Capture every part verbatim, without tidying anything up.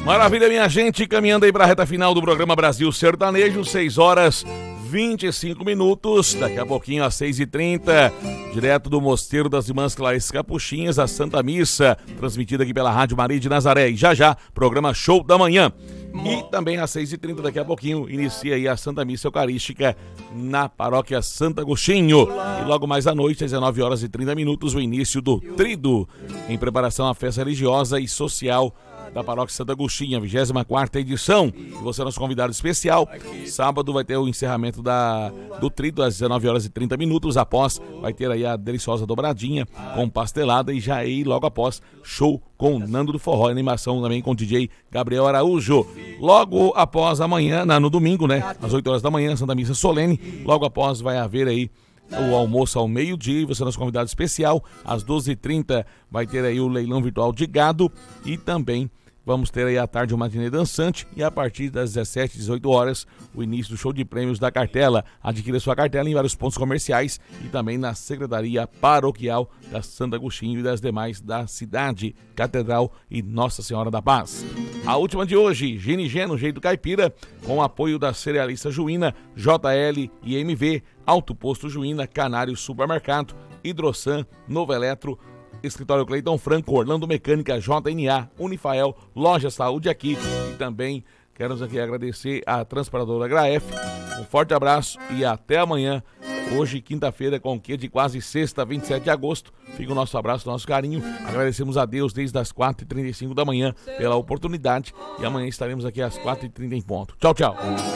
Maravilha, minha gente, caminhando aí para a reta final do programa Brasil Sertanejo, seis horas vinte e cinco minutos, daqui a pouquinho às seis e trinta, direto do Mosteiro das Irmãs Clarice Capuchinhas, a Santa Missa, transmitida aqui pela Rádio Maria de Nazaré, e já já, programa Show da Manhã. E também às seis e trinta, daqui a pouquinho, inicia aí a Santa Missa Eucarística na Paróquia Santo Agostinho. E logo mais à noite, às dezenove horas e trinta minutos, o início do Tríduo, em preparação à festa religiosa e social da Paróquia Santo Agostinho, a vigésima quarta edição. E você é nosso convidado especial. Sábado vai ter o encerramento da, do Tríduo às dezenove horas e trinta minutos. Após, vai ter aí a deliciosa dobradinha com pastelada e já aí logo após, show com Nando do Forró, animação também com o D J Gabriel Araújo. Logo após amanhã, no domingo, né, às oito horas da manhã, Santa Missa Solene. Logo após vai haver aí o almoço ao meio-dia, você é nosso convidado especial. Às doze e trinta vai ter aí o leilão virtual de gado e também vamos ter aí à tarde uma matinê dançante e a partir das dezessete, dezoito horas o início do show de prêmios da cartela. Adquira sua cartela em vários pontos comerciais e também na Secretaria Paroquial da Santo Agostinho e das demais da cidade, Catedral e Nossa Senhora da Paz. A última de hoje, Gene Gê no Jeito Caipira, com o apoio da Cerealista Juína, J L e M V, Alto Posto Juína, Canário Supermercado, Hidrosan, Novo Eletro, Escritório Cleiton Franco, Orlando Mecânica, J N A, Unifael, Loja Saúde aqui e também quero aqui agradecer a Transportadora Graef. Um forte abraço e até amanhã. Hoje, quinta-feira, com o quê de quase sexta, vinte e sete de agosto. Fica o nosso abraço, nosso carinho. Agradecemos a Deus desde as quatro e trinta e cinco da manhã pela oportunidade. E amanhã estaremos aqui às quatro e trinta em ponto. Tchau, tchau.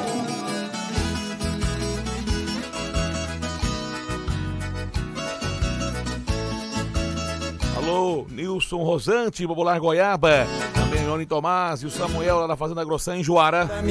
Alô, Nilson Rosante, Popular Goiaba. Também Leone Tomás e o Samuel lá da Fazenda Grossã em Juara.